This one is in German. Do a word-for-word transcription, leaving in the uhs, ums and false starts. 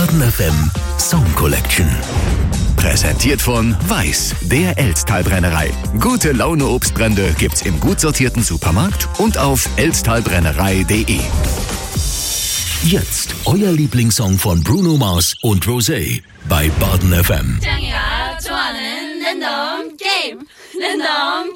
Baden F M Song Collection. Präsentiert von Weiß, der Elsttalbrennerei. Gute Laune Obstbrände gibt's im gut sortierten Supermarkt und auf elsttalbrennerei punkt de. Jetzt euer Lieblingssong von Bruno Mars und Rosé bei Baden F M. 짱이가 좋아하는 랜덤 게임, 랜덤